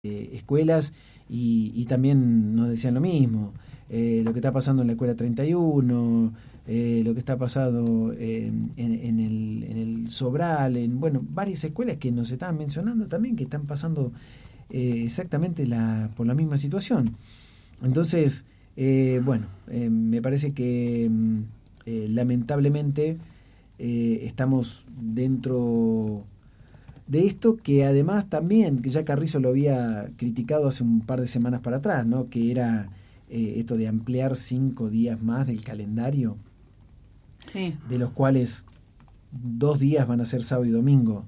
escuelas y también nos decían lo mismo. Lo que está pasando en la escuela 31, lo que está pasando en el Sobral, varias escuelas que nos estaban mencionando también que están pasando exactamente por la misma situación. Entonces, me parece que lamentablemente estamos dentro de esto, que además también, que ya Carrizo lo había criticado hace un par de semanas para atrás, ¿no? Que era esto de ampliar 5 días más del calendario, sí, de los cuales 2 días van a ser sábado y domingo.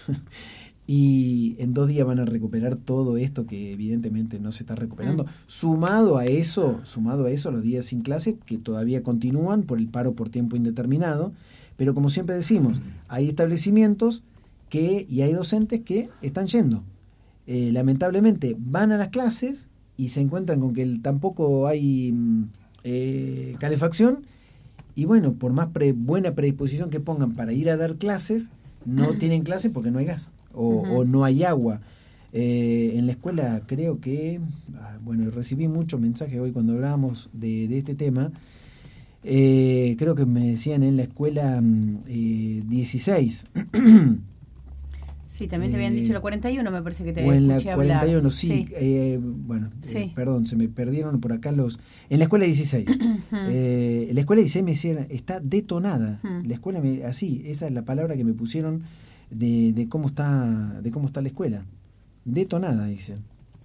Y en 2 días van a recuperar todo esto que evidentemente no se está recuperando. Sumado a eso los días sin clase que todavía continúan por el paro por tiempo indeterminado. Pero como siempre decimos, hay establecimientos y hay docentes que están yendo. Lamentablemente van a las clases y se encuentran con que tampoco hay calefacción. Y bueno, por más buena predisposición que pongan para ir a dar clases, no tienen clases porque no hay gas. O no hay agua. En la escuela creo que, recibí muchos mensajes hoy cuando hablábamos de este tema. Creo que me decían en la escuela 16. Sí, también te habían dicho la 41, me parece que te o en la escuché 41, hablar. sí. Sí. Perdón, se me perdieron por acá en la escuela 16. La escuela 16 me decían, está detonada. La escuela, así, esa es la palabra que me pusieron de cómo está la escuela. Detonada, dicen.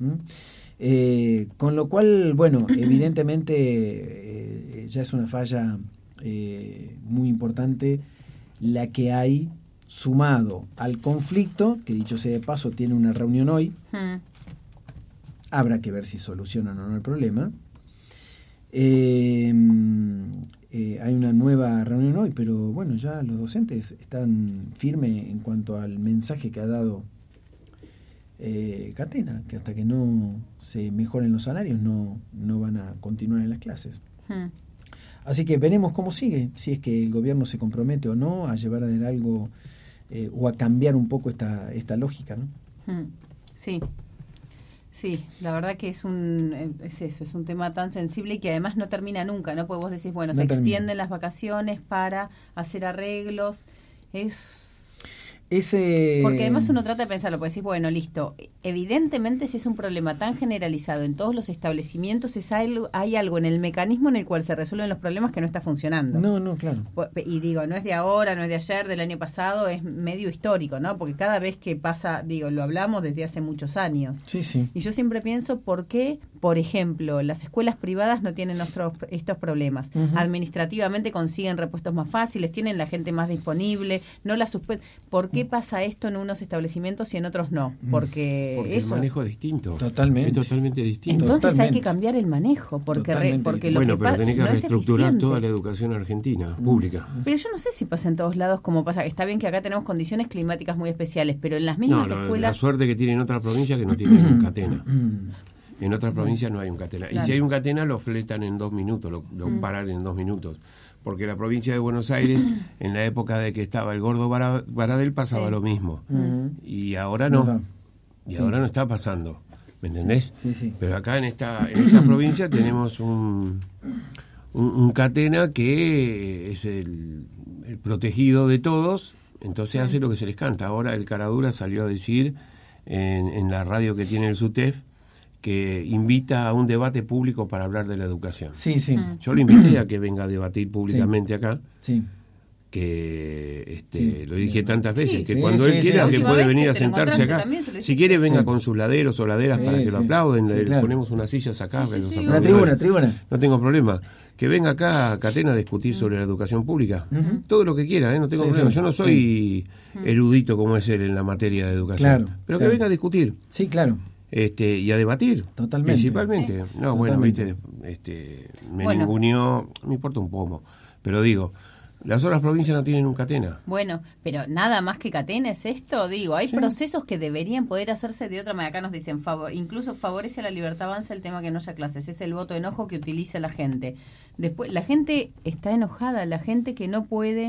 Con lo cual, evidentemente ya es una falla muy importante la que hay, sumado al conflicto, que dicho sea de paso tiene una reunión hoy. Habrá que ver si solucionan o no el problema. Hay una nueva reunión hoy, pero ya los docentes están firmes en cuanto al mensaje que ha dado Catena, que hasta que no se mejoren los salarios no van a continuar en las clases. Así que veremos cómo sigue, si es que el gobierno se compromete o no a llevar a algo o a cambiar un poco esta lógica, ¿no? Sí, la verdad que es un tema tan sensible y que además no termina nunca, ¿no? Porque vos decís, se extienden las vacaciones para hacer arreglos, porque además uno trata de pensarlo, porque decís, listo, evidentemente si es un problema tan generalizado en todos los establecimientos, hay algo en el mecanismo en el cual se resuelven los problemas que no está funcionando. No, claro. Y digo, no es de ahora, no es de ayer, del año pasado, es medio histórico, ¿no? Porque cada vez que pasa, lo hablamos desde hace muchos años. Sí. Y yo siempre pienso, ¿por qué, por ejemplo, las escuelas privadas no tienen estos problemas? Administrativamente consiguen repuestos más fáciles, tienen la gente más disponible, no la suspenden. ¿Por qué pasa esto en unos establecimientos y en otros no? Porque el manejo es distinto. Totalmente. Es totalmente distinto. Entonces hay que cambiar el manejo, porque pero tenés que reestructurar toda la educación argentina, pública. Pero yo no sé si pasa en todos lados como pasa. Está bien que acá tenemos condiciones climáticas muy especiales, pero en las mismas escuelas... La suerte que tienen otras provincias que no tienen un catena. En otras provincias no hay un catena. Claro. Y si hay un catena lo fletan en 2 minutos, lo paran en 2 minutos. Porque la provincia de Buenos Aires, en la época de que estaba el gordo Baradel, pasaba lo mismo. Y ahora no. Ahora no está pasando. ¿Me entendés? Sí. Pero acá en esta provincia tenemos un catena que es el protegido de todos, entonces hace lo que se les canta. Ahora el Caradura salió a decir en la radio que tiene el SUTEF que invita a un debate público para hablar de la educación. Sí. Yo lo invité a que venga a debatir públicamente acá. Sí. Que lo dije tantas veces, que cuando él quiera que puede venir a sentarse acá. Si quiere venga con sus laderos o laderas para que lo aplauden, claro. Ponemos unas sillas acá. Una tribuna. No tengo problema. Que venga acá Catena a discutir sobre la educación pública. Todo lo que quiera, no tengo problema. Yo no soy erudito como es él en la materia de educación. Claro, pero que venga a discutir. Sí, claro. Y a debatir. Totalmente. Principalmente. Totalmente. Me ninguneó, me importa un poco. Pero digo, las otras provincias no tienen un catena. Bueno, pero nada más que catena es esto, hay procesos que deberían poder hacerse de otra manera. Acá nos dicen, incluso favorece a la libertad avanza el tema que no haya clases, es el voto de enojo que utiliza la gente. Después, la gente está enojada, la gente que no puede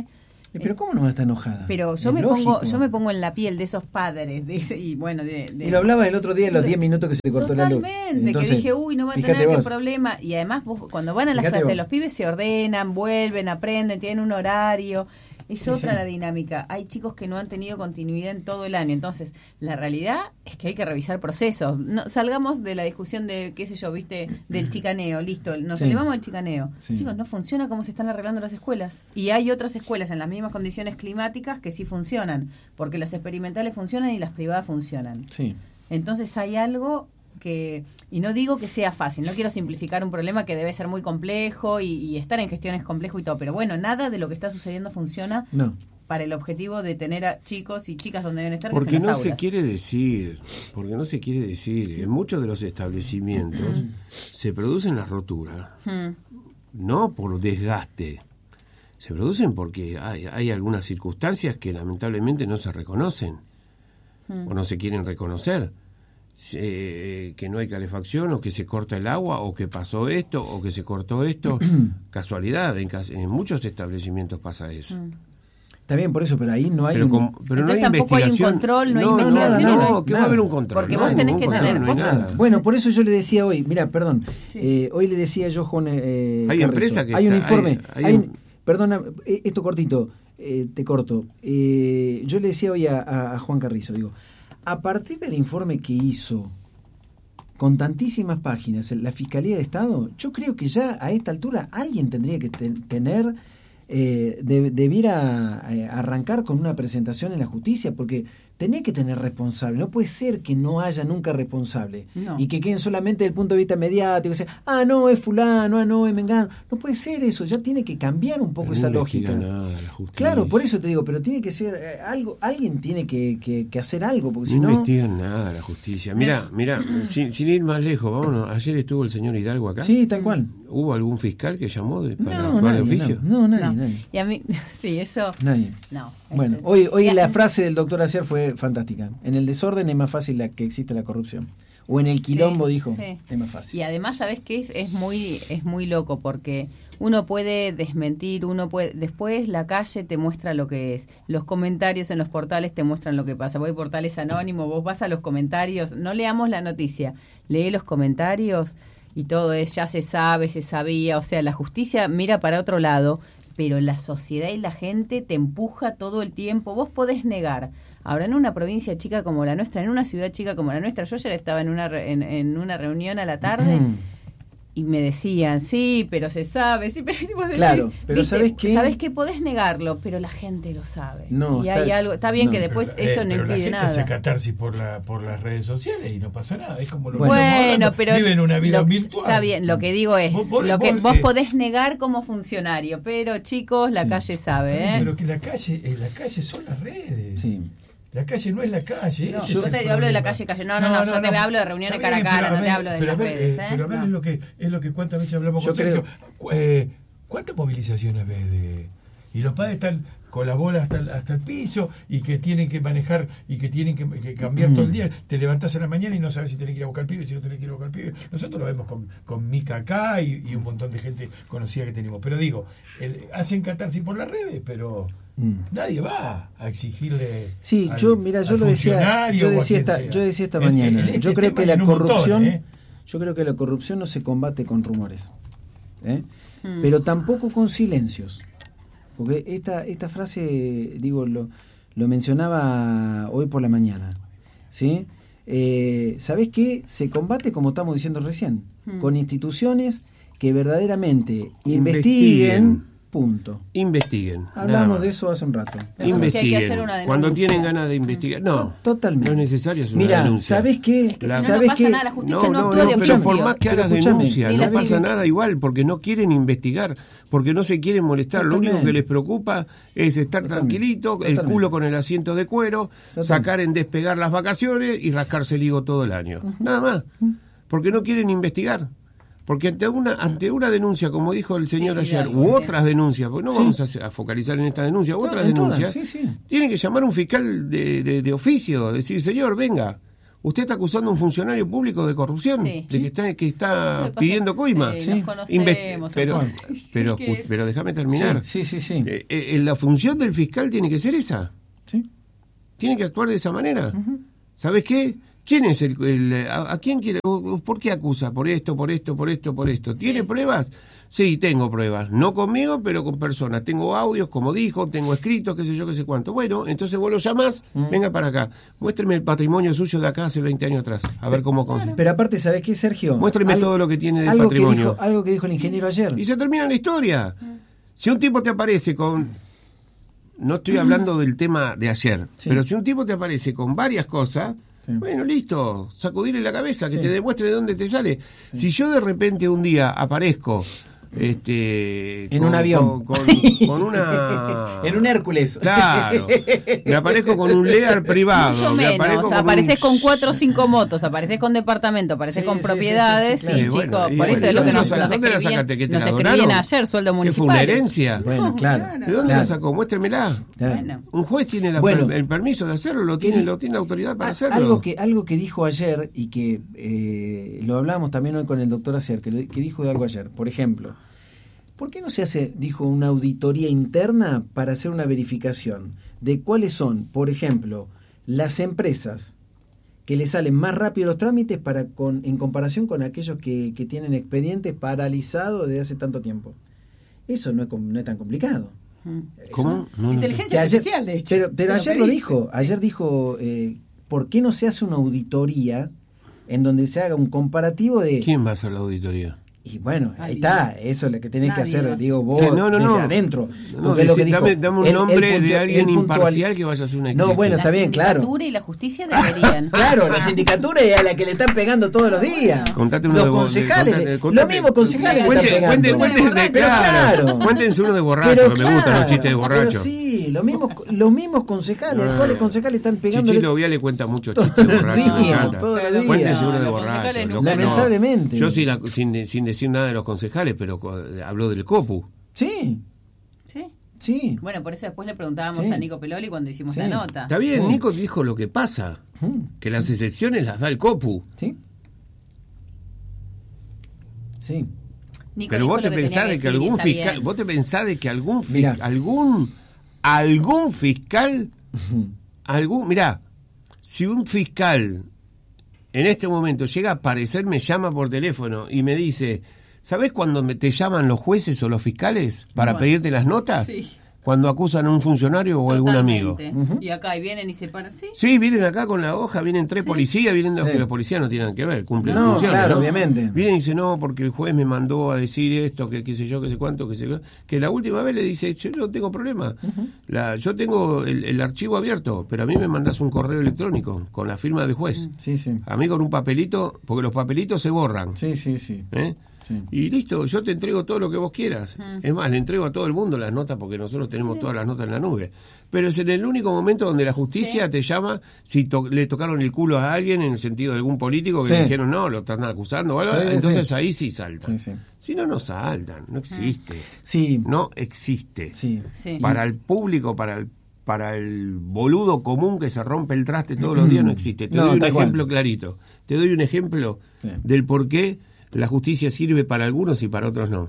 Pero ¿cómo no va a estar enojada? Pero yo me pongo en la piel de esos padres, y lo hablaba el otro día de los 10 minutos que se te cortó la luz. Totalmente, que dije, no va a tener qué problema. Y además vos, cuando van a las clases, los pibes se ordenan, vuelven, aprenden, tienen un horario. Es otra la dinámica. Hay chicos que no han tenido continuidad en todo el año. Entonces, la realidad es que hay que revisar procesos. No, salgamos de la discusión de, qué sé yo, del chicaneo. Listo, nos elevamos del chicaneo. Sí. Chicos, no funciona cómo se están arreglando las escuelas. Y hay otras escuelas en las mismas condiciones climáticas que sí funcionan. Porque las experimentales funcionan y las privadas funcionan. Sí. Entonces, hay algo y no digo que sea fácil, no quiero simplificar un problema que debe ser muy complejo y estar en gestión es complejo y todo, pero bueno, nada de lo que está sucediendo funciona para el objetivo de tener a chicos y chicas donde deben estar. Porque no se quiere decir, en muchos de los establecimientos se producen las roturas, no por desgaste, se producen porque hay algunas circunstancias que lamentablemente no se reconocen o no se quieren reconocer. Que no hay calefacción, o que se corta el agua, o que pasó esto, o que se cortó esto. Casualidad, en muchos establecimientos pasa eso. Está bien, por eso, pero ahí no hay pero no hay investigación. Hay un control, no hay investigación. No, que va a haber un control. Porque vos tenés que tener. No hay nada. Bueno, por eso yo le decía hoy, hoy le decía yo, Juan hay empresa que hay un informe. Perdona, esto cortito, te corto. Yo le decía hoy a Juan Carrizo, digo, a partir del informe que hizo con tantísimas páginas la Fiscalía de Estado, yo creo que ya a esta altura alguien tendría que debiera arrancar con una presentación en la justicia, porque tenía que tener responsable. No puede ser que no haya nunca responsable y que queden solamente desde el punto de vista mediático, no, es fulano, no, es mengano. No puede ser eso, ya tiene que cambiar un poco esa lógica. Claro, por eso te digo, pero tiene que ser algo, alguien tiene que hacer algo, porque si no investigan nada la justicia. Mira, sin ir más lejos, vámonos. Ayer estuvo el señor Hidalgo acá. Sí, tal cual. ¿Hubo algún fiscal que llamó para actuar de oficio? No, nadie. Y a mí, sí, eso. Nadie. No. Bueno, hoy la frase del doctor Aciar fue fantástica. En el desorden es más fácil que existe la corrupción. O en el quilombo, dijo, es más fácil. Y además, ¿sabés qué? Es muy loco, porque uno puede desmentir, después la calle te muestra lo que es. Los comentarios en los portales te muestran lo que pasa. Vos hay portales anónimos, vos vas a los comentarios, no leamos la noticia, lee los comentarios y todo ya se sabe, se sabía. O sea, la justicia mira para otro lado, pero la sociedad y la gente te empuja todo el tiempo. Vos podés negar. Ahora, en una provincia chica como la nuestra, en una ciudad chica como la nuestra, yo ayer estaba en una reunión a la tarde y me decían, sí, pero se sabe, sí, pero vos decís, claro, pero ¿sabés qué? Sabés que podés negarlo, pero la gente lo sabe. No, y hay algo, está bien que después eso no impide nada. Pero la gente hace catarsis por las redes sociales y no pasa nada. Es como pero viven una vida virtual. Está bien, lo que digo es, vos podés negar como funcionario, pero chicos, la calle sabe, Pero que la calle son las redes. Sí. La calle no es la calle. No, yo te hablo de la calle. No, yo te hablo de reuniones cara a cara, no te hablo de las redes. Pero a ver, es lo que cuántas veces hablamos con Sergio. ¿Cuántas movilizaciones ves y los padres están con las bolas hasta el piso y que tienen que manejar y que tienen que cambiar todo el día? Te levantás a la mañana y no sabes si tenés que ir a buscar al pibe, si no tenés que ir a buscar al pibe. Nosotros lo vemos con Mica acá y un montón de gente conocida que tenemos. Pero digo, hacen catarsis por las redes, pero nadie va a exigirle. Sí, yo lo decía, yo decía esta mañana. Yo creo que la corrupción, yo creo que la corrupción no se combate con rumores, pero tampoco con silencios. Porque esta frase, digo, lo mencionaba hoy por la mañana, ¿sí? ¿Sabés qué? Se combate, como estamos diciendo recién, con instituciones que verdaderamente investiguen. Punto. Investiguen. Hablamos de eso hace un rato. Investiguen. Hay que hacer una denuncia. Cuando tienen ganas de investigar. No, totalmente. No es necesario hacer una denuncia. ¿Sabés qué? Es que si no pasa nada, la justicia no actúa de pero oficio. por más que hagas denuncia, no pasa nada igual, porque no quieren investigar, porque no se quieren molestar. Lo único que les preocupa es estar tranquilito, el culo con el asiento de cuero, sacar en despegar las vacaciones y rascarse el higo todo el año. Nada más. Porque no quieren investigar. Porque ante una denuncia, como dijo el señor ayer, otras denuncias, porque no vamos a focalizar en esta denuncia, otras denuncias, tiene que llamar un fiscal de oficio, decir, señor, venga, Usted está acusando a un funcionario público de corrupción, Sí. de que está pidiendo coima. Sí, nos conocemos. Pero déjame terminar. Sí. La función del fiscal tiene que ser esa. Sí. Tiene que actuar de esa manera. ¿Sabes qué? ¿Quién es a quién quiere? ¿Por qué acusa? Por esto. ¿Tiene pruebas? Sí, tengo pruebas. No conmigo, pero con personas. Tengo audios, como dijo, tengo escritos, qué sé yo, qué sé cuánto. Bueno, entonces vos lo llamás, venga para acá. Muéstreme el patrimonio suyo de acá hace 20 años atrás. A ver cómo consigue. Pero aparte, ¿sabés qué, Sergio? Muéstreme todo lo que tiene de patrimonio. Algo que dijo el ingeniero ayer. Y se termina la historia. Si un tipo te aparece con... No estoy hablando del tema de ayer, pero si un tipo te aparece con varias cosas... Sí. Bueno, listo, sacudirle la cabeza, que te demuestre de dónde te sale. Sí. Si yo de repente un día aparezco en un avión con una en un Hércules, claro, me aparezco con un Lear privado, mucho menos, apareces con 4 o 5 motos, apareces con departamento, apareces con propiedades, claro. Chico, por eso es lo que nos escribían ayer, sueldo municipal. ¿Fue una herencia? Bueno, claro. ¿De dónde la sacó? Muéstremela. Bueno. Un juez tiene el permiso de hacerlo, lo tiene la autoridad para hacerlo. Algo que dijo ayer y que lo hablamos también hoy con el doctor Acier, que dijo de algo ayer. Por ejemplo, ¿por qué no se hace, dijo, una auditoría interna para hacer una verificación de cuáles son, por ejemplo, las empresas que le salen más rápido los trámites en comparación con aquellos que tienen expedientes paralizados desde hace tanto tiempo? Eso no es tan complicado. ¿Cómo? Inteligencia artificial, de hecho. Pero ayer lo dijo. Ayer dijo, ¿por qué no se hace una auditoría en donde se haga un comparativo de... ¿Quién va a hacer la auditoría? Y bueno, ahí está, eso es lo que tenés que hacer, digo vos, no, desde adentro. Porque lo que dijo, dame un nombre de alguien imparcial que vaya a hacer una No, bueno, está bien, claro. La sindicatura y la justicia deberían. Claro, la sindicatura es a la que le están pegando todos los días. Contate uno los de concejales, los mismos concejales le están pegando. Cuéntense uno de borracho, que me gustan los chistes de borracho. Pero sí, los mismos concejales, actuales concejales están pegando. Chichilo Vial le cuenta muchos chistes de borracho. Cuéntense uno de borracho. Lamentablemente. Yo sin decir nada de los concejales, pero habló del COPU. Sí. Bueno, por eso después le preguntábamos a Nico Peloli cuando hicimos la nota. Está bien, Nico dijo lo que pasa, que las excepciones las da el COPU. Sí. Nico, pero vos te pensás de que algún fiscal, vos te pensás de que algún fiscal, mirá, si un fiscal en este momento llega a aparecer, me llama por teléfono y me dice, ¿sabés cuándo te llaman los jueces o los fiscales para pedirte las notas? Sí. Cuando acusan a un funcionario o algún amigo. Y acá vienen y se paran, ¿sí? Sí, vienen acá con la hoja, vienen 3 policías, vienen que los policías no tienen que ver, cumplen funciones. Claro, obviamente. Vienen y dicen, no, porque el juez me mandó a decir esto, que qué sé yo, qué sé cuánto, que la última vez le dice, yo no tengo problema. Yo tengo el archivo abierto, pero a mí me mandás un correo electrónico con la firma del juez. Sí. A mí con un papelito, porque los papelitos se borran. Sí. Y listo, yo te entrego todo lo que vos quieras. Es más, le entrego a todo el mundo las notas porque nosotros tenemos todas las notas en la nube. Pero es en el único momento donde la justicia te llama si le tocaron el culo a alguien en el sentido de algún político que le dijeron no, lo están acusando o algo, entonces ahí sí saltan. Si no, no saltan, no existe. No existe. Para el público, para el boludo común que se rompe el traste todos los días no existe. Te doy un ejemplo clarito. Te doy un ejemplo del por qué la justicia sirve para algunos y para otros no.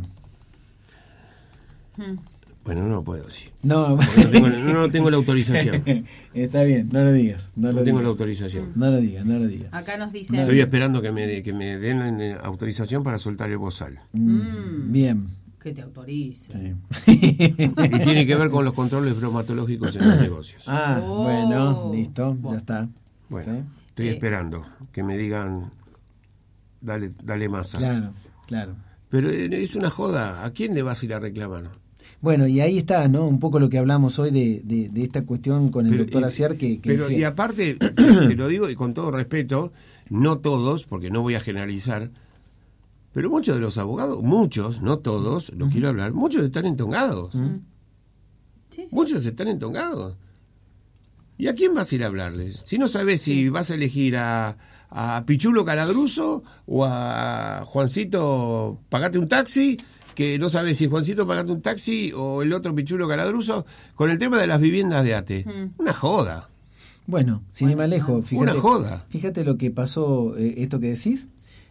Bueno, no puedo decir. No tengo la autorización. Está bien, no lo digas. No tengo la autorización. No lo digas. Acá nos dicen... Estoy esperando que me den autorización para soltar el bozal. Bien. Que te autorice. Y tiene que ver con los controles bromatológicos en los negocios. Bueno, listo, ya está. Bueno, estoy esperando que me digan... Dale masa. Claro. Pero es una joda. ¿A quién le vas a ir a reclamar? Bueno, y ahí está, ¿no? Un poco lo que hablamos hoy de esta cuestión con el doctor Acier que y aparte, te lo digo y con todo respeto, no todos, porque no voy a generalizar, pero muchos de los abogados, muchos, no todos, lo quiero hablar, muchos están entongados. Muchos están entongados. ¿Y a quién vas a ir a hablarles? Si no sabes si vas a elegir a Pichulo Caladruso o a Juancito Pagate un Taxi, que no sabes si Juancito Pagate un Taxi o el otro Pichulo Caladruso, con el tema de las viviendas de ATE. Una joda. Bueno, sin ir más lejos, fíjate, una joda. Fíjate lo que pasó, esto que decís.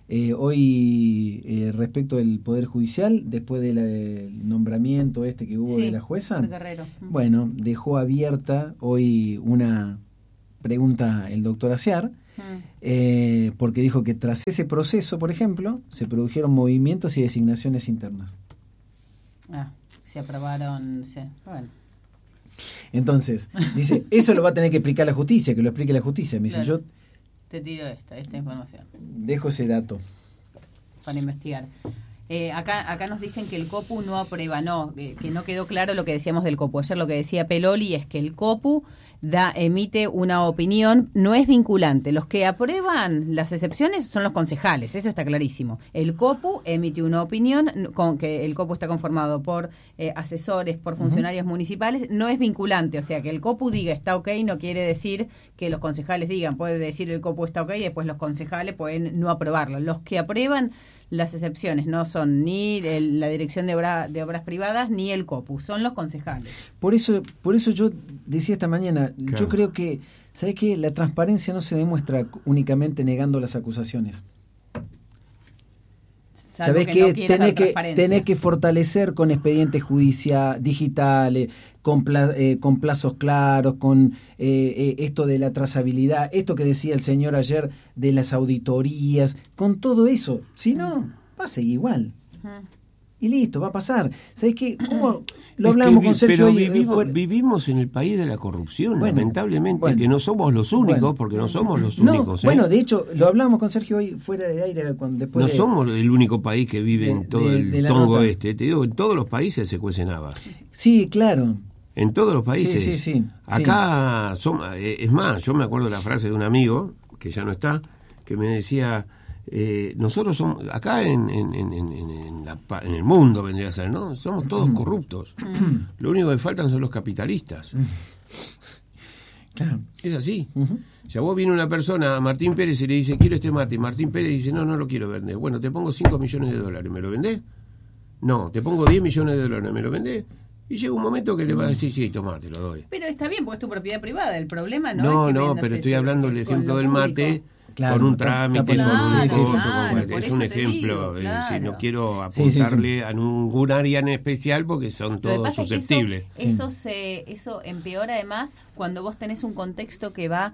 Hoy, respecto del Poder Judicial, después del nombramiento que hubo de la jueza, bueno, dejó abierta hoy una pregunta el doctor Aciar, porque dijo que tras ese proceso, por ejemplo, se produjeron movimientos y designaciones internas. Se aprobaron, bueno. Entonces, dice, eso lo va a tener que explicar la justicia, que lo explique la justicia. Me dice, claro. Yo te tiro esta información. Dejo ese dato para investigar. Acá nos dicen que el COPU no aprueba, que no quedó claro lo que decíamos del COPU. Ayer lo que decía Peloli es que el COPU emite una opinión, no es vinculante. Los que aprueban las excepciones son los concejales, eso está clarísimo. El COPU emite una opinión, con que el COPU está conformado por asesores, por funcionarios municipales, no es vinculante. O sea, que el COPU diga está ok no quiere decir que los concejales digan, puede decir el COPU está ok y después los concejales pueden no aprobarlo. Los que aprueban las excepciones no son ni la Dirección de Obras Privadas ni el COPU, son los concejales. Por eso yo decía esta mañana, claro. Yo creo que, ¿sabes qué? La transparencia no se demuestra únicamente negando las acusaciones. ¿Sabes qué? Tenés que fortalecer con expedientes digitales, con plazos claros, con esto de la trazabilidad, esto que decía el señor ayer de las auditorías, con todo eso. Si no, va a seguir igual. Y listo, va a pasar. ¿Sabes qué? ¿Cómo lo hablamos con Sergio? Pero vivimos en el país de la corrupción, lamentablemente, que no somos los únicos, porque no somos los únicos. Bueno, de hecho, lo hablamos con Sergio hoy fuera de aire. No somos el único país que vive en todo el tongo Te digo, en todos los países se cuecen habas. Sí, claro. En todos los países. Sí. Acá, es más, yo me acuerdo la frase de un amigo, que ya no está, que me decía... nosotros somos acá en el mundo vendría a ser, ¿no? Somos todos corruptos. Lo único que faltan son los capitalistas. Claro. Es así. Si a vos viene una persona, a Martín Pérez, y le dice quiero este mate, y Martín Pérez dice no lo quiero vender. Bueno, te pongo $5 millones, ¿me lo vendés? No, te pongo $10 millones, ¿me lo vendés? Y llega un momento que le va a decir sí, tomá, te lo doy. Pero está bien, porque es tu propiedad privada. El problema no es que vendas pero estoy hablando del ejemplo del mate. Claro, con un trámite, con un coso, es un ejemplo. Digo, claro. No quiero apuntarle a ningún área en especial porque son todos susceptibles. Es que eso empeora además cuando vos tenés un contexto que va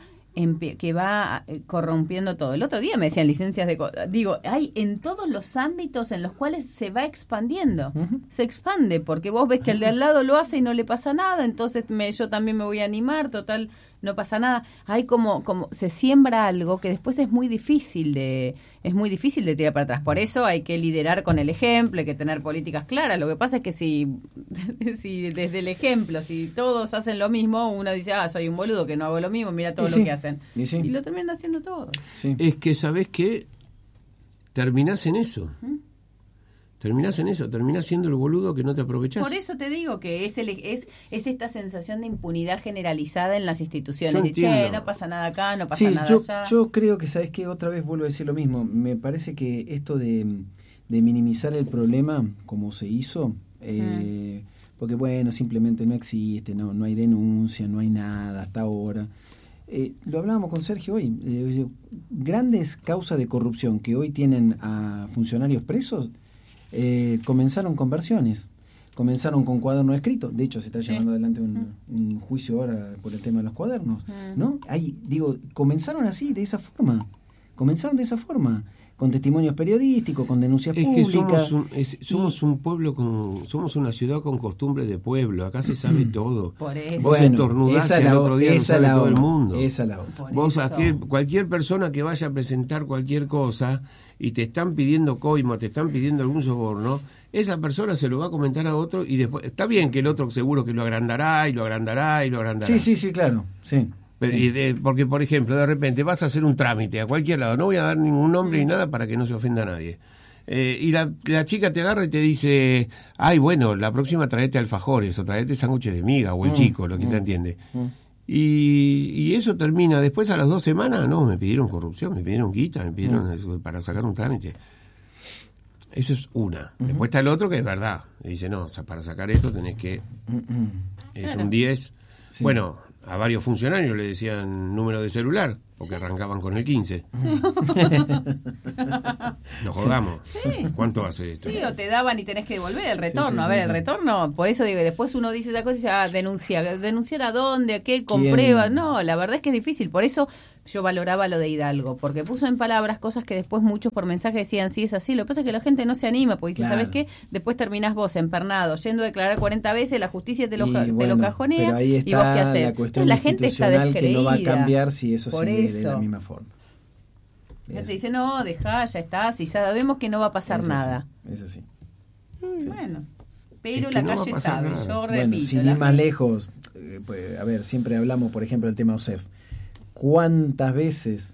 corrompiendo todo. El otro día me decían licencias hay en todos los ámbitos en los cuales se va expandiendo. Se expande porque vos ves que el de al lado lo hace y no le pasa nada, entonces yo también me voy a animar, total, no pasa nada. Hay como se siembra algo que después es muy difícil de tirar para atrás. Por eso hay que liderar con el ejemplo, hay que tener políticas claras. Lo que pasa es que si desde el ejemplo, si todos hacen lo mismo, uno dice, soy un boludo que no hago lo mismo, mira todo lo que hacen. Y lo terminan haciendo todos. Sí. Es que, ¿sabés qué? Terminás en eso. Terminás siendo el boludo que no te aprovechás. Por eso te digo que es esta sensación de impunidad generalizada en las instituciones. No pasa nada acá, no pasa nada allá. Yo creo que, ¿sabes qué? Otra vez vuelvo a decir lo mismo. Me parece que esto de minimizar el problema, como se hizo, porque bueno, simplemente no existe, no hay denuncia, no hay nada hasta ahora. Lo hablábamos con Sergio hoy. Grandes causas de corrupción que hoy tienen a funcionarios presos, comenzaron con versiones, comenzaron con cuadernos escritos. De hecho, se está llevando adelante un juicio ahora por el tema de los cuadernos, ¿no? Comenzaron así, de esa forma, con testimonios periodísticos, con denuncias públicas. Somos un pueblo somos una ciudad con costumbres de pueblo. Acá se sabe todo. Por eso. Vos estornudás el otro día lo sabe todo el mundo. Vos cualquier persona que vaya a presentar cualquier cosa y te están pidiendo coima, te están pidiendo algún soborno, esa persona se lo va a comentar a otro y después está bien que el otro seguro que lo agrandará. Sí, claro, sí. Porque, por ejemplo, de repente vas a hacer un trámite a cualquier lado, no voy a dar ningún nombre ni nada para que no se ofenda a nadie. Y la chica te agarra y te dice, bueno, la próxima traete alfajores o traete sándwiches de miga o el chico, lo que te entiende. Y eso termina, después a las 2 semanas, me pidieron corrupción, me pidieron guita, me pidieron eso para sacar un trámite. Eso es una. Después está el otro que es verdad. Y dice, para sacar esto tenés que... Es un 10. Sí. Bueno... A varios funcionarios le decían número de celular, porque arrancaban con el 15. Nos jodamos. Sí. ¿Cuánto hace esto? Sí, o te daban y tenés que devolver el retorno. El retorno, por eso digo, después uno dice esa cosa y dice, ¿denunciar a dónde? ¿A qué? ¿Con pruebas? No, la verdad es que es difícil. Por eso yo valoraba lo de Hidalgo, porque puso en palabras cosas que después muchos por mensaje decían, sí, es así. Lo que pasa es que la gente no se anima, porque dice, ¿sabes qué? Después terminás vos empernado, yendo a declarar 40 veces, la justicia te lo cajonea, y vos qué haces. La cuestión la gente está descreída. Que no va a cambiar si eso sigue de la misma forma. La gente dice, no, dejá, ya está, si ya sabemos que no va a pasar nada. Es así. Bueno, pero la calle sabe, nada. Yo repito. Bueno, sin ir más lejos, pues, a ver, siempre hablamos, por ejemplo, del tema OSEF. ¿Cuántas veces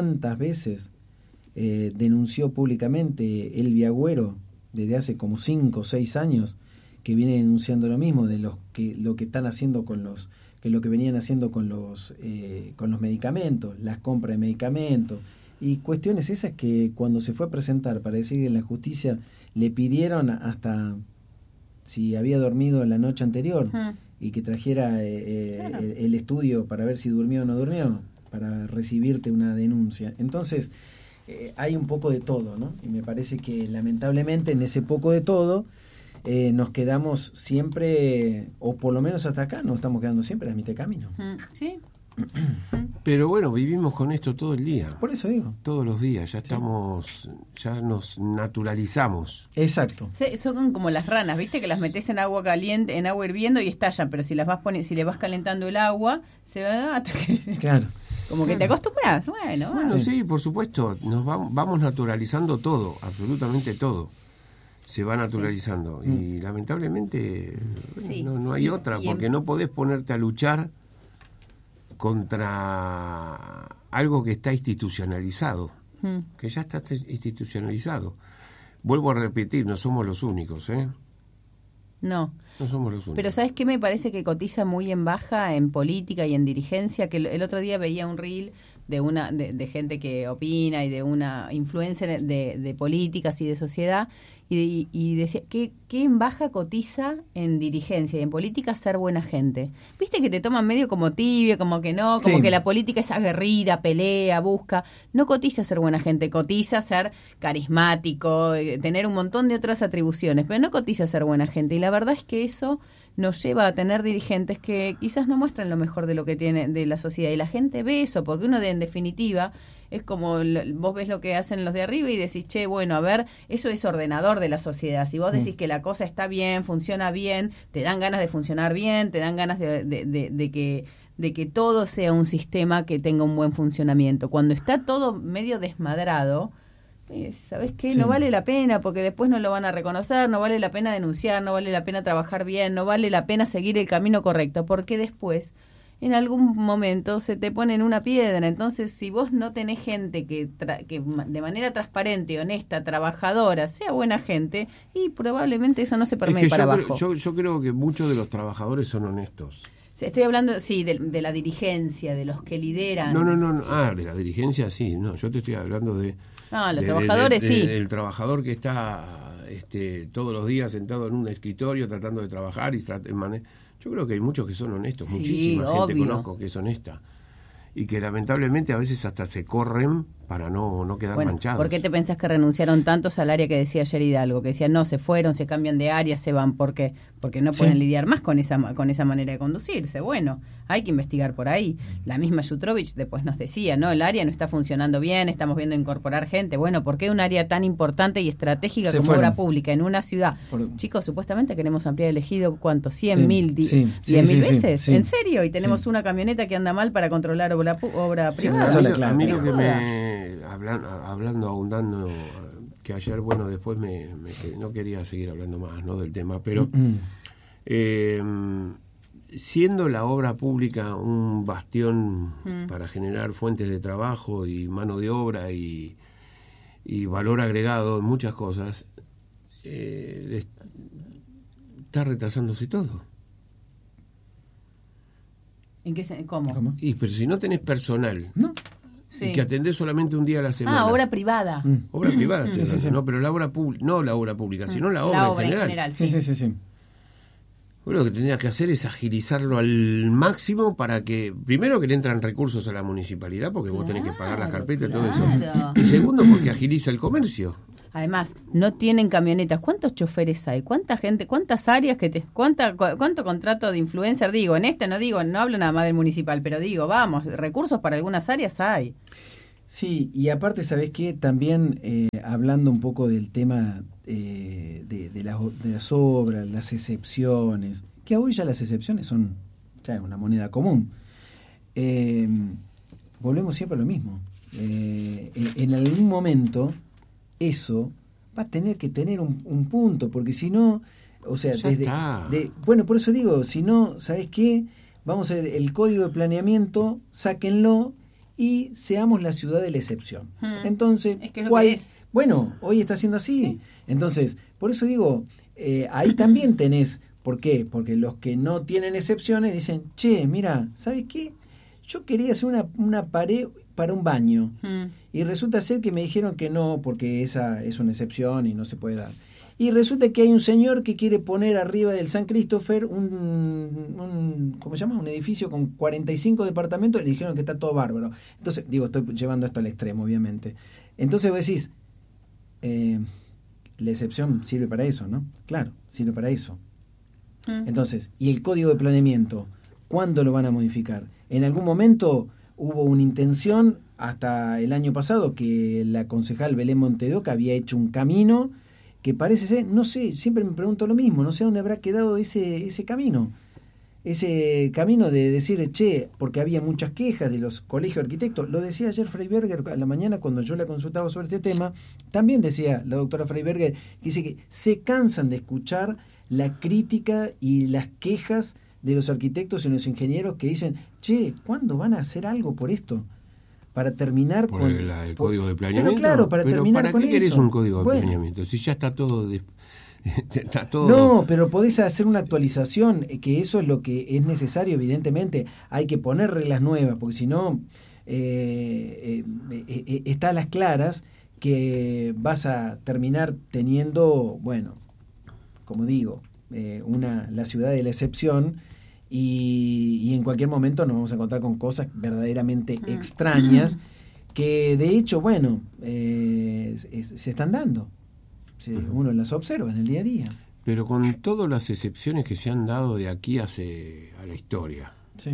denunció públicamente Elvia Agüero desde hace como 5 o 6 años que viene denunciando lo mismo de lo que están haciendo lo que venían haciendo con los medicamentos, las compras de medicamentos y cuestiones esas que cuando se fue a presentar para decir en la justicia le pidieron hasta si había dormido la noche anterior y que trajera el estudio para ver si durmió o no durmió para recibirte una denuncia. Entonces hay un poco de todo, ¿no? Y me parece que lamentablemente en ese poco de todo nos quedamos siempre, o por lo menos hasta acá, nos estamos quedando siempre a mitad de camino. Sí. Pero bueno, vivimos con esto todo el día. Por eso digo. Todos los días, ya nos naturalizamos. Exacto. Sí, son como las ranas, ¿viste? Que las metes en agua caliente, en agua hirviendo y estallan, pero si le vas calentando el agua, se va hasta que... Claro. Como que te acostumbras, bueno, sí, por supuesto, nos vamos naturalizando todo, absolutamente todo. Se va naturalizando y lamentablemente no hay otra, porque no podés ponerte a luchar contra algo que está institucionalizado, que ya está institucionalizado. Vuelvo a repetir, no somos los únicos, No somos los únicos. Pero ¿sabes qué? Me parece que cotiza muy en baja en política y en dirigencia, que el otro día veía un reel de gente que opina y de una influencer de políticas y de sociedad y decía que en baja cotiza en dirigencia y en política ser buena gente. Viste que te toman medio como tibia, como que no, como que la política es aguerrida, pelea, busca. No cotiza ser buena gente, cotiza ser carismático, tener un montón de otras atribuciones, pero no cotiza ser buena gente. Y la verdad es que eso nos lleva a tener dirigentes que quizás no muestran lo mejor de lo que tiene de la sociedad y la gente ve eso, porque uno en definitiva es como vos ves lo que hacen los de arriba y decís, che, bueno, a ver, eso es ordenador de la sociedad. Si vos decís que la cosa está bien, funciona bien, te dan ganas de funcionar bien, te dan ganas de que todo sea un sistema que tenga un buen funcionamiento. Cuando está todo medio desmadrado, ¿sabes qué? No vale la pena, porque después no lo van a reconocer, no vale la pena denunciar, no vale la pena trabajar bien, no vale la pena seguir el camino correcto, porque después en algún momento se te pone en una piedra. Entonces, si vos no tenés gente que de manera transparente, honesta, trabajadora, sea buena gente, y probablemente eso no se permee para abajo. Yo creo que muchos de los trabajadores son honestos. Estoy hablando, de la dirigencia, de los que lideran. No. De la dirigencia sí. No, yo te estoy hablando de... No, los trabajadores sí. El trabajador que está todos los días sentado en un escritorio tratando de trabajar yo creo que hay muchos que son honestos, muchísima gente conozco que es honesta y que lamentablemente a veces hasta se corren para no quedar manchados. ¿Por qué te pensás que renunciaron tantos al área que decía ayer Hidalgo? Que decían, no, se fueron, se cambian de área, se van. ¿Por qué? Porque no pueden lidiar más con esa manera de conducirse. Bueno, hay que investigar por ahí. La misma Jutrovich después nos decía, no, el área no está funcionando bien, estamos viendo incorporar gente. Bueno, ¿por qué un área tan importante y estratégica como obra pública en una ciudad? Chicos, supuestamente queremos ampliar el ejido, ¿cuánto? 100.000 veces. ¿En serio? Y tenemos una camioneta que anda mal para controlar obra privada. A mí lo que ahondando, que ayer, después no quería seguir hablando más del tema, pero siendo la obra pública un bastión para generar fuentes de trabajo y mano de obra y valor agregado en muchas cosas, está retrasándose todo. ¿En qué cómo? Pero si no tenés personal, ¿no? Y que atendés solamente un día a la semana. Obra privada. Obra privada, sí. No, pero la obra pública, no la obra pública, sino la obra en general. Sí. Bueno, lo que tendría que hacer es agilizarlo al máximo para que, primero, que le entran recursos a la municipalidad, porque vos tenés que pagar las carpetas y todo eso. Y segundo, porque agiliza el comercio. Además, no tienen camionetas. ¿Cuántos choferes hay? ¿Cuánta gente? ¿Cuántas áreas cuánto contrato de influencer? Digo, no hablo nada más del municipal, pero digo, vamos, recursos para algunas áreas hay. Sí, y aparte, ¿sabés qué? También hablando un poco del tema de las obras, las excepciones, que hoy ya las excepciones son ya una moneda común. Volvemos siempre a lo mismo. En algún momento eso va a tener que tener un punto, porque si no, o sea, bueno, por eso digo, si no, ¿sabés qué? Vamos a ver, el código de planeamiento, sáquenlo y seamos la ciudad de la excepción. Entonces, es que es lo que es. Bueno, hoy está siendo así. Sí. Entonces, por eso digo, ahí también tenés, ¿por qué? Porque los que no tienen excepciones dicen, che, mira, ¿sabes qué? Yo quería hacer una pared para un baño y resulta ser que me dijeron que no, porque esa es una excepción y no se puede dar. Y resulta que hay un señor que quiere poner arriba del San Christopher un ¿cómo se llama? Un edificio con 45 departamentos y le dijeron que está todo bárbaro. Entonces, digo, estoy llevando esto al extremo, obviamente. Entonces vos decís, la excepción sirve para eso, ¿no? Claro, sirve para eso. Entonces, ¿y el código de planeamiento? ¿Cuándo lo van a modificar? En algún momento hubo una intención, hasta el año pasado, que la concejal Belén Montedoca había hecho un camino que parece ser, no sé, siempre me pregunto lo mismo, no sé dónde habrá quedado ese camino. Ese camino de decir, che, porque había muchas quejas de los colegios de arquitectos. Lo decía ayer Freiberger a la mañana cuando yo la consultaba sobre este tema. También decía la doctora Freiberger, que dice que se cansan de escuchar la crítica y las quejas de los arquitectos y los ingenieros que dicen, che, ¿cuándo van a hacer algo por esto? Para terminar por con el código de planeamiento. Pero claro, para terminar ¿para con qué eso? querés un código de planeamiento? Si ya está todo... Está todo... No, pero podés hacer una actualización, que eso es lo que es necesario, evidentemente. Hay que poner reglas nuevas, porque si no, está a las claras que vas a terminar teniendo, bueno, como digo, la ciudad de la excepción, y en cualquier momento nos vamos a encontrar con cosas verdaderamente extrañas, que de hecho, bueno, se están dando. Uno las observa en el día a día. Pero con todas las excepciones que se han dado de aquí a la historia. Sí.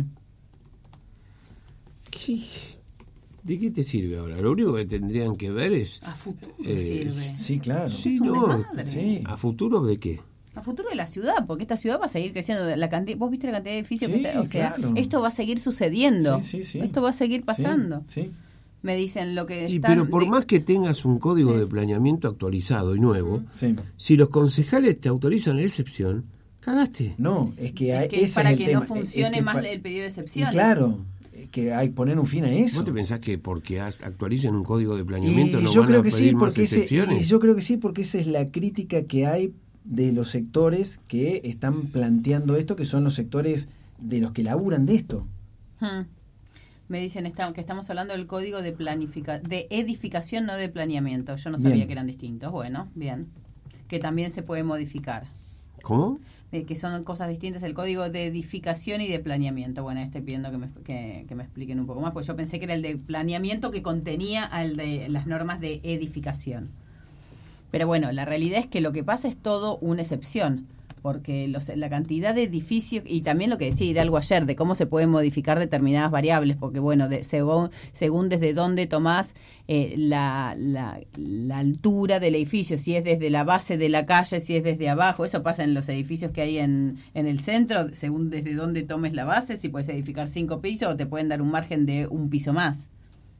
¿De qué te sirve ahora? Lo único que tendrían que ver es... A futuro sirve. Sí, claro. Sí, no. Sí. ¿A futuro de qué? A futuro de la ciudad, porque esta ciudad va a seguir creciendo. ¿Vos viste la cantidad de edificios? Sí, o sea, claro. Esto va a seguir sucediendo. Sí. Esto va a seguir pasando. Sí. Me dicen lo que están... Pero por más que tengas un código de planeamiento actualizado y nuevo, si los concejales te autorizan la excepción, cagaste. No, es que es para que no funcione más el pedido de excepción. Claro, que hay que poner un fin a eso. ¿Vos te pensás que porque actualicen un código de planeamiento no yo van creo a que pedir sí, más excepciones? Yo creo que sí, porque esa es la crítica que hay de los sectores que están planteando esto, que son los sectores de los que laburan de esto. Me dicen que estamos hablando del código de edificación, no de planeamiento. Yo no sabía que eran distintos. Bueno, bien. Que también se puede modificar. ¿Cómo? Que son cosas distintas el código de edificación y de planeamiento. Bueno, estoy pidiendo que me expliquen un poco más, pues yo pensé que era el de planeamiento que contenía al de las normas de edificación. Pero bueno, la realidad es que lo que pasa es todo una excepción, porque la cantidad de edificios, y también lo que decía Hidalgo ayer, de cómo se pueden modificar determinadas variables, porque bueno, según desde dónde tomás la altura del edificio, si es desde la base de la calle, si es desde abajo, eso pasa en los edificios que hay en el centro, según desde dónde tomes la base, si puedes edificar 5 pisos o te pueden dar un margen de un piso más.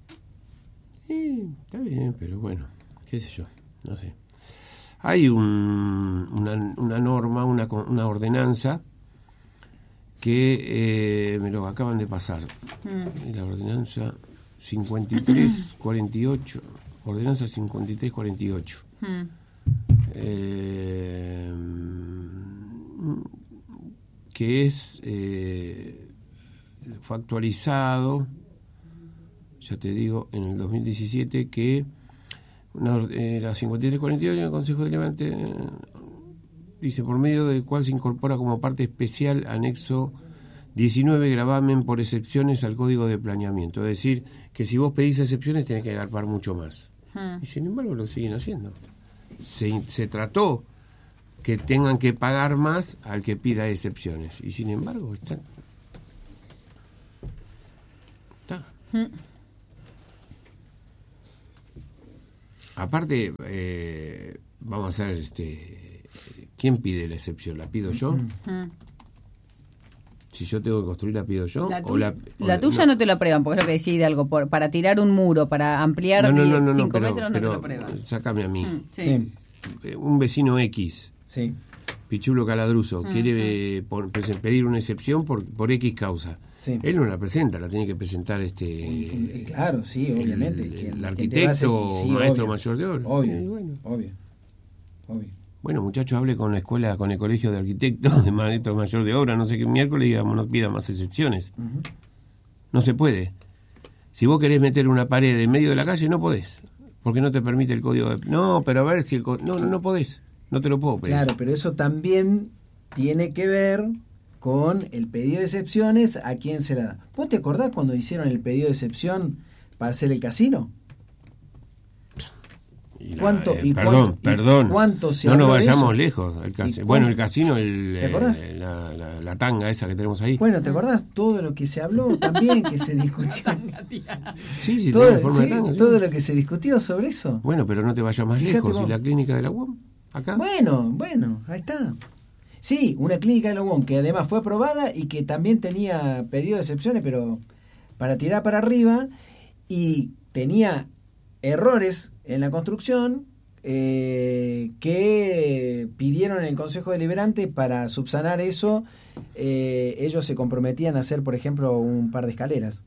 Está bien, pero bueno, qué sé yo, no sé. Hay una norma, una ordenanza que me lo acaban de pasar. La ordenanza 5348. Ordenanza 5348. Que es fue actualizado, ya te digo, en el 2017, que la 5348 del Consejo de Levante dice, por medio del cual se incorpora como parte especial anexo 19 gravamen por excepciones al código de planeamiento. Es decir, que si vos pedís excepciones tenés que agarpar mucho más. Y sin embargo lo siguen haciendo. Se trató que tengan que pagar más al que pida excepciones. Y sin embargo está. Aparte, vamos a ver, ¿quién pide la excepción? ¿La pido yo? Si yo tengo que construir, ¿la pido yo? La tuya no te la aprueban, porque es lo que decide algo. Para tirar un muro, para ampliar 5 metros, no te lo aprueban. Sácame a mí. Sí. Un vecino X, sí. Pichulo Caladruso, quiere pedir una excepción por X causa. Sí. Él no la presenta, la tiene que presentar claro, sí, obviamente. El arquitecto o maestro mayor de obra. Obvio. Bueno, muchachos, hable con la escuela, con el colegio de arquitectos, de maestro mayor de obra, no sé qué miércoles, digamos, no pida más excepciones. No se puede. Si vos querés meter una pared en medio de la calle, no podés, porque no te permite el código de... No, pero a ver si no podés, no te lo puedo pedir. Claro, pero eso también tiene que ver con el pedido de excepciones, ¿a quién se la da? ¿Vos te acordás cuando hicieron el pedido de excepción para hacer el casino? Perdón. ¿Cuánto se no nos habló de vayamos eso? lejos. El casino, ¿te acordás? La tanga esa que tenemos ahí. Bueno, ¿te acordás todo lo que se habló también, que se discutió? Sí, todo lo que se discutió sobre eso. Bueno, pero no te vayas más lejos. ¿Y la clínica de la UOM? ¿Acá? Bueno, ahí está. Sí, una clínica de la UOM que además fue aprobada y que también tenía pedido de excepciones, pero para tirar para arriba, y tenía errores en la construcción que pidieron en el Consejo Deliberante para subsanar eso. Ellos se comprometían a hacer, por ejemplo, un par de escaleras.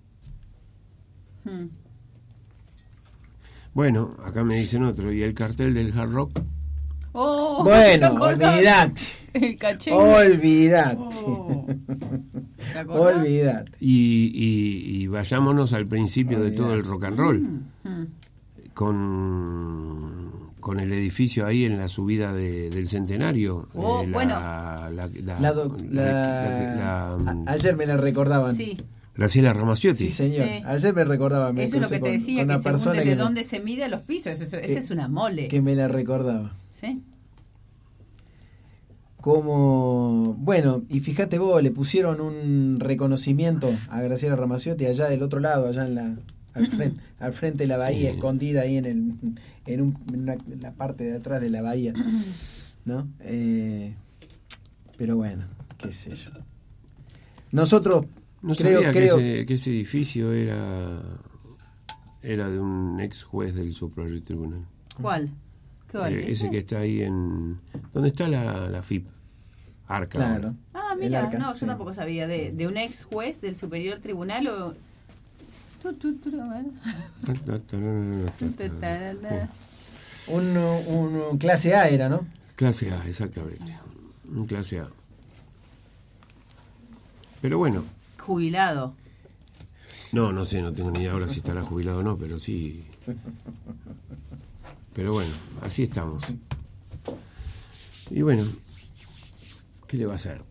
Bueno, acá me dicen otro, ¿y el cartel del Hard Rock? Bueno, olvidate. El caché. Olvidate. Olvidate. Y vayámonos al principio de todo el rock and roll. Con el edificio ahí en la subida del Centenario. Ayer me la recordaban. Sí. Graciela Ramaciotti. Sí, señor. Sí. Ayer me recordaba. Eso es lo que te decía, que según desde dónde se mide a los pisos. Esa es una mole. Que me la recordaba. Sí. Como, bueno, y fíjate vos, le pusieron un reconocimiento a Graciela Ramaciotti allá del otro lado, allá en al frente de la bahía, escondida ahí en la parte de atrás de la bahía, ¿no? Pero bueno, qué sé yo. Nosotros creo que ese edificio era de un ex juez del Superior Tribunal. ¿Cuál? Ese que está ahí ¿dónde está la FIP? Arca. Claro. Ah, mira, yo tampoco sabía de un ex juez del Superior Tribunal o... Un clase A era, ¿no? Clase A, exactamente. Un clase A. Pero bueno. Jubilado. No sé, no tengo ni idea ahora si estará jubilado o no, pero sí. Pero bueno, así estamos. Y bueno, ¿qué le va a hacer?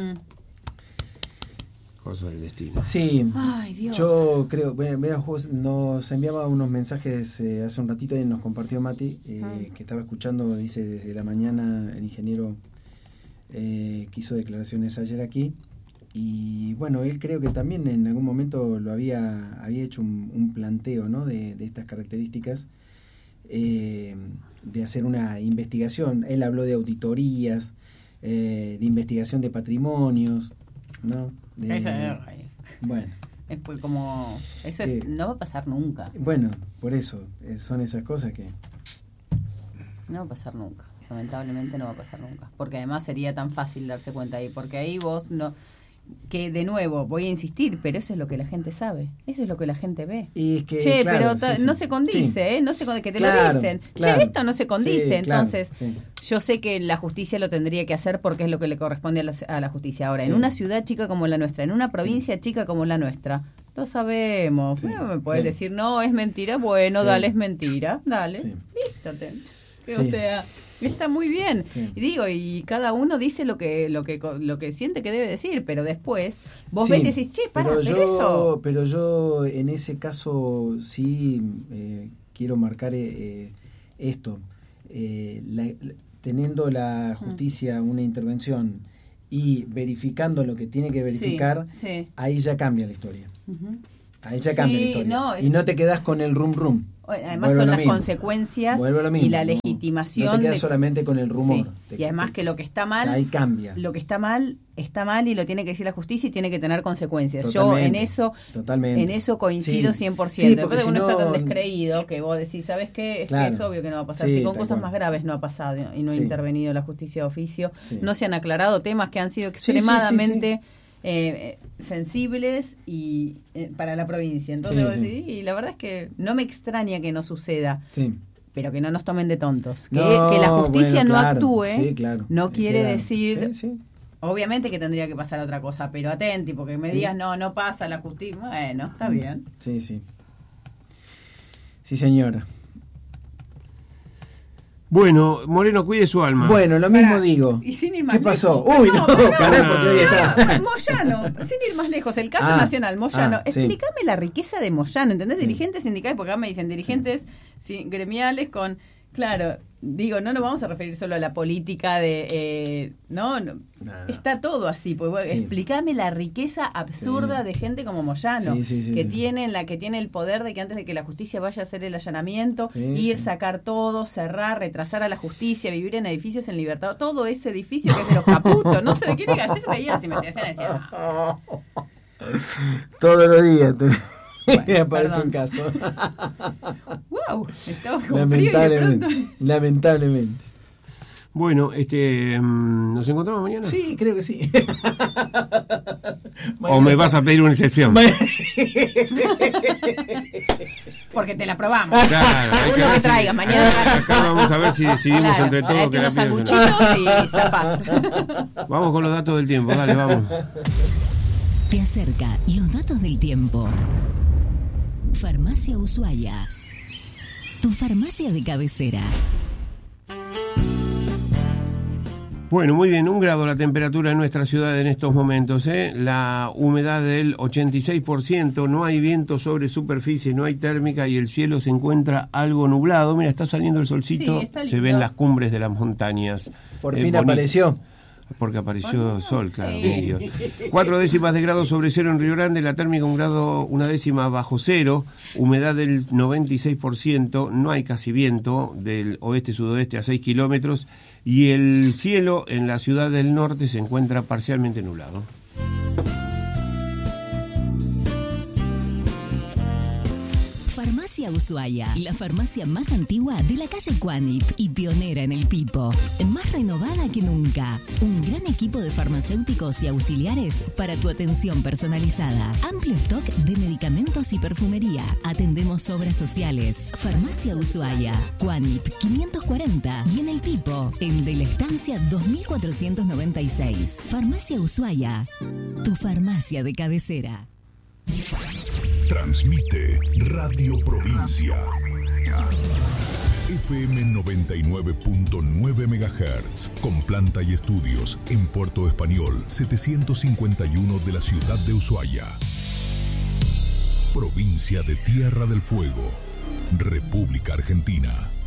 Cosa del destino. Sí. Ay, Dios. Yo creo, nos enviaba unos mensajes hace un ratito y nos compartió Mati, que estaba escuchando, dice, desde la mañana el ingeniero que hizo declaraciones ayer aquí. Y bueno, él creo que también en algún momento lo había hecho un planteo, ¿no? de estas características. De hacer una investigación. Él habló de auditorías, de investigación de patrimonios, ¿no? Bueno. Después como... Eso no va a pasar nunca. Bueno, por eso, son esas cosas que... No va a pasar nunca. Lamentablemente no va a pasar nunca. Porque además sería tan fácil darse cuenta ahí. Porque ahí vos no... Que de nuevo, voy a insistir, pero eso es lo que la gente sabe, eso es lo que la gente ve. Y es que, claro, pero no se condice, no se condice, que te lo dicen. Esto no se condice, entonces yo sé que la justicia lo tendría que hacer porque es lo que le corresponde a la justicia. Ahora, en una ciudad chica como la nuestra, en una provincia chica como la nuestra, lo sabemos. Bueno, me puedes decir, no, es mentira, bueno, dale, es mentira, dale, lístate. Sí. O sea, está muy bien. Sí. Y digo, y cada uno dice lo que siente que debe decir, pero después vos ves y decís, che, pero eso. Pero yo en ese caso sí quiero marcar esto. Teniendo la justicia una intervención y verificando lo que tiene que verificar, sí. Ahí ya cambia la historia. Uh-huh. Ahí ya cambia la historia. Y no te quedás con el rum. Además son las consecuencias y la legitimación. No te quedas solamente con el rumor. Sí. Y además que lo que está mal, ahí cambia. Lo que está mal y lo tiene que decir la justicia y tiene que tener consecuencias. Totalmente, en eso coincido 100%. Sí, después uno está tan descreído que vos decís, ¿sabes qué? Que es obvio que no va a pasar. Si con cosas más graves no ha pasado y no ha intervenido la justicia de oficio, no se han aclarado temas que han sido extremadamente sensibles y para la provincia. Entonces vos decís, y la verdad es que no me extraña que no suceda. Sí. Pero que no nos tomen de tontos. Que la justicia no actúe no quiere decir... Obviamente que tendría que pasar otra cosa, pero atenti, porque me digas, no pasa la justicia. Bueno, está bien. Sí. Sí, señora. Bueno, Moreno, cuide su alma. Bueno, lo mismo digo. Y sin ir más ¿Qué pasó? Lejos. Uy, no, caray, porque hoy está. Moyano, sin ir más lejos, el caso nacional, Moyano. Explícame la riqueza de Moyano, ¿entendés? Dirigentes sindicales, porque acá me dicen dirigentes gremiales con... Claro, digo, no nos vamos a referir solo a la política de... No, está todo así. Pues, explícame la riqueza absurda de gente como Moyano, que tiene el poder de que antes de que la justicia vaya a hacer el allanamiento, sacar todo, cerrar, retrasar a la justicia, vivir en edificios en libertad, todo ese edificio que es de los Caputos, no sé de quién era. Ayer veía las investigaciones y decía... Todos los días aparece un caso. Wow, estaba como frío y de pronto... Lamentablemente. Bueno, ¿nos encontramos mañana? Sí, creo que sí. ¿O me vas a pedir una excepción? Porque te la probamos. Claro, uno que traiga mañana. Acá vamos a ver si decidimos entre todos que la unos sanguchitos y zafás. Vamos con los datos del tiempo, dale, vamos. Te acerca los datos del tiempo. Farmacia Ushuaia, tu farmacia de cabecera. Bueno, muy bien, 1 grado la temperatura en nuestra ciudad en estos momentos, la humedad del 86%, no hay viento sobre superficie, no hay térmica y el cielo se encuentra algo nublado. Mira, está saliendo el solcito, se ven las cumbres de las montañas. Por fin apareció. Porque apareció sol, claro. 4 décimas de grado sobre cero en Río Grande, la térmica 1 décima bajo cero, humedad del 96%, no hay casi viento, del oeste-sudoeste a 6 kilómetros, y el cielo en la ciudad del norte se encuentra parcialmente nublado. Farmacia Ushuaia, la farmacia más antigua de la calle Cuanip y pionera en el Pipo. Más renovada que nunca. Un gran equipo de farmacéuticos y auxiliares para tu atención personalizada. Amplio stock de medicamentos y perfumería. Atendemos obras sociales. Farmacia Ushuaia, Cuanip 540 y en el Pipo, en De la Estancia 2496. Farmacia Ushuaia, tu farmacia de cabecera. Transmite Radio Provincia. FM 99.9 MHz, con planta y estudios en Puerto Español, 751 de la ciudad de Ushuaia. Provincia de Tierra del Fuego, República Argentina.